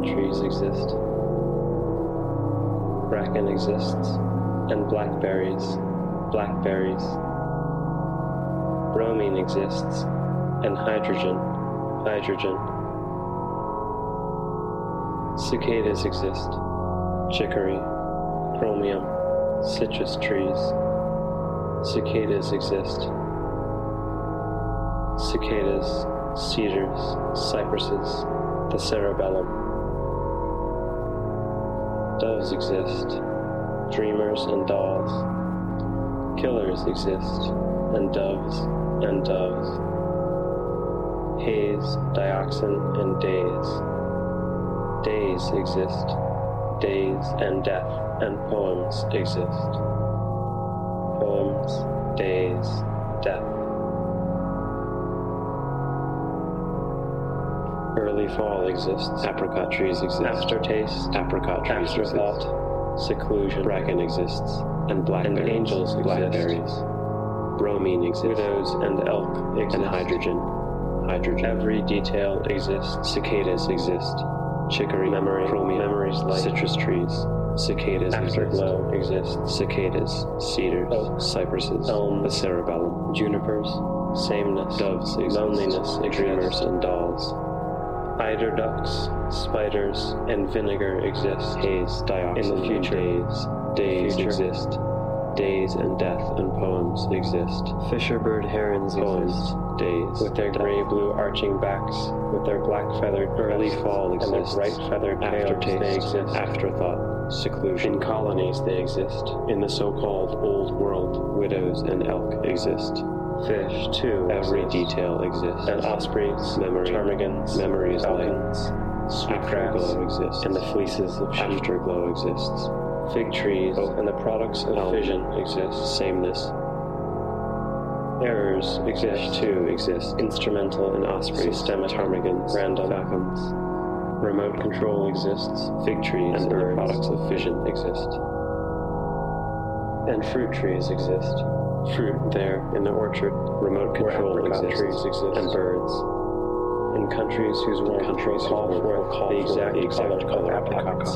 trees exist. Bracken exists, and blackberries. Bromine exists, and hydrogen. Cicadas exist. Chicory, chromium, citrus trees. Cicadas exist. Cicadas, cedars, cypresses, the cerebellum. Doves exist. Dreamers and dolls. Killers exist, and doves. Haze, dioxin, and days. Days exist. Days and death and poems exist. Poems, days, death. Early fall exists. Apricot trees exist. Aftertaste. Apricot trees Afterthought. exist. Seclusion. Bracken exists. And blackberries. And angels exist. Blackberries. Bromine exists. Widows and elk exist. And hydrogen. Every detail exists. Cicadas exist. Chicory, Memory, chromium, memories light. citrus trees. Cicadas Afterglow exist. exists. Cicadas, cedars, Oaks, cypresses, elms, the cerebellum. Junipers, sameness, Doves exist. loneliness Dreamers exists. and dolls. Eider ducks, spiders, and vinegar exist. Haze, dioxin, In the future. Days Future. exist. Days and death and poems exist. Fisher-bird herons Poems, exist. days, With their death. gray-blue arching backs, with their black-feathered Early crests, fall and their exists. bright-feathered tails, Aftertaste, they exist. afterthought, seclusion. In colonies they exist. In the so-called Old World, widows and elk exist. Fish, too, Every exist. detail exists. And ospreys, Memory, ptarmigans, memories light. falcons, sweetgrass, Afterglow exists. and the fleeces of sheep. Afterglow exists. Fig trees Oak, and the products of elm, fission exist. Sameness. Errors Fish exist. too exist. Instrumental And ospreys, systemic, ptarmigans, random. falcons. Remote control exists. Fig trees And and the birds. products of fission exist. And fruit trees exist. Fruit there in the orchard. Remote Where control apricot exists. trees exist. And birds. In countries whose warmth will call forth the exact color of apricots.